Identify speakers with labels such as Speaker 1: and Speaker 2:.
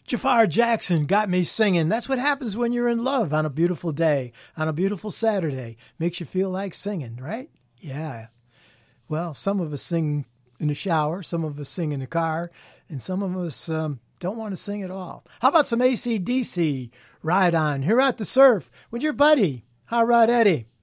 Speaker 1: Jafar Jackson got me singing. That's what happens when you're in love on a beautiful day, on a beautiful Saturday. Makes you feel like singing, right? Yeah. Well, some of us sing in the shower, some of us sing in the car, and some of us don't want to sing at all. How about some AC/DC? Ride On. Here at the surf with your buddy, Hot Rod Eddie.